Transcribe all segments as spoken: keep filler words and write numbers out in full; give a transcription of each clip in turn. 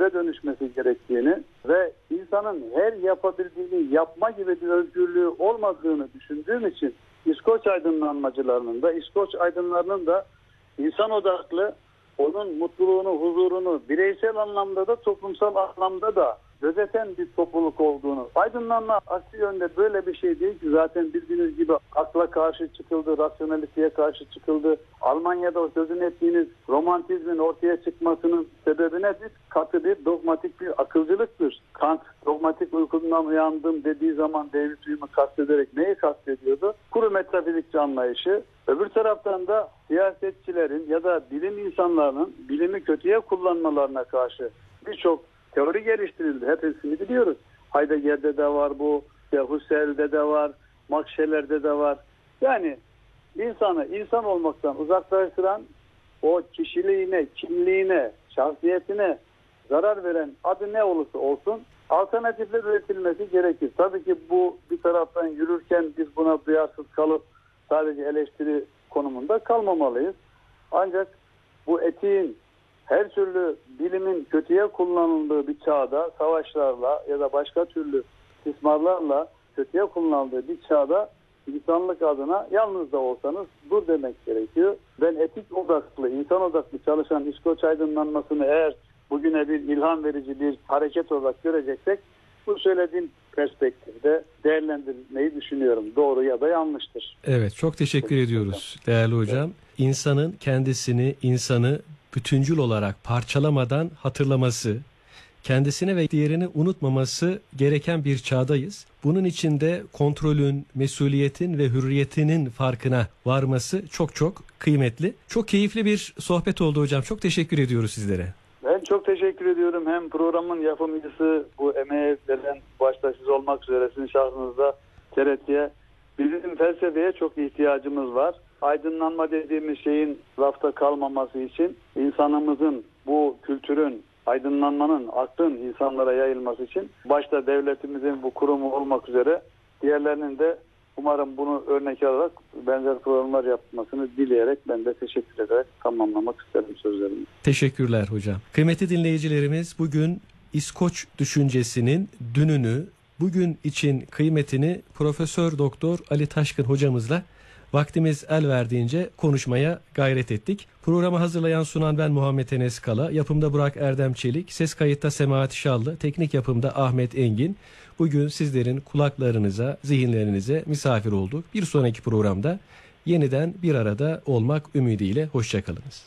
kültüre dönüşmesi gerektiğini ve insanın her yapabildiğini yapma gibi bir özgürlüğü olmadığını düşündüğüm için İskoç aydınlanmacılarının da İskoç aydınlarının da insan odaklı, onun mutluluğunu, huzurunu bireysel anlamda da toplumsal anlamda da gözeten bir topluluk olduğunu. Aydınlanma aksi yönde böyle bir şey değil ki, zaten bildiğiniz gibi akla karşı çıkıldı, rasyonaliteye karşı çıkıldı. Almanya'da o sözünü ettiğiniz romantizmin ortaya çıkmasının sebebi nedir? Katı bir dogmatik bir akılcılıktır. Kant dogmatik uykundan uyandım dediği zaman David Hume'u kastederek neyi kastediyordu? Kuru metafizikçi anlayışı. Öbür taraftan da siyasetçilerin ya da bilim insanlarının bilimi kötüye kullanmalarına karşı birçok teori geliştirildi. Hepsini biliyoruz. Heidegger'de de var bu, Husserl'de de var, Max Scheller'de de var. Yani insanı insan olmaktan uzaklaştıran, o kişiliğine, kimliğine, şahsiyetine zarar veren adı ne olursa olsun alternatifler üretilmesi gerekir. Tabii ki bu bir taraftan yürürken biz buna duyarsız kalıp sadece eleştiri konumunda kalmamalıyız. Ancak bu etiğin, her türlü bilimin kötüye kullanıldığı bir çağda, savaşlarla ya da başka türlü istismarlarla kötüye kullanıldığı bir çağda insanlık adına yalnız da olsanız dur demek gerekiyor. Ben etik odaklı, insan odaklı çalışan İskoç aydınlanmasını eğer bugüne bir ilham verici bir hareket olarak göreceksek, bu söylediğim perspektifte değerlendirmeyi düşünüyorum. Doğru ya da yanlıştır. Evet, çok teşekkür, teşekkür ediyoruz değerli hocam. Evet. İnsanın kendisini, insanı bütüncül olarak parçalamadan hatırlaması, kendisine ve diğerini unutmaması gereken bir çağdayız. Bunun için de kontrolün, mesuliyetin ve hürriyetinin farkına varması çok çok kıymetli. Çok keyifli bir sohbet oldu hocam. Çok teşekkür ediyoruz sizlere. Ben çok teşekkür ediyorum. Hem programın yapımcısı, bu emeğe veren başta siz olmak üzere sizin şahsınızda T R T'ye, bizim felsefeye çok ihtiyacımız var. Aydınlanma dediğimiz şeyin rafta kalmaması için insanımızın, bu kültürün, aydınlanmanın, aklın insanlara yayılması için başta devletimizin bu kurumu olmak üzere diğerlerinin de umarım bunu örnek alarak benzer programlar yapmasını dileyerek ben de teşekkür ederek tamamlamak isterim sözlerimi. Teşekkürler hocam. Kıymetli dinleyicilerimiz, bugün İskoç düşüncesinin dününü, bugün için kıymetini Profesör Doktor Ali Taşkın hocamızla vaktimiz el verdiğince konuşmaya gayret ettik. Programı hazırlayan sunan ben Muhammed Enes Kala, yapımda Burak Erdem Çelik, ses kayıtta Semahat Şallı, teknik yapımda Ahmet Engin. Bugün sizlerin kulaklarınıza, zihinlerinize misafir olduk. Bir sonraki programda yeniden bir arada olmak ümidiyle hoşçakalınız.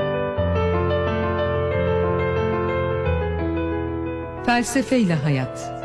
Felsefeyle Hayat.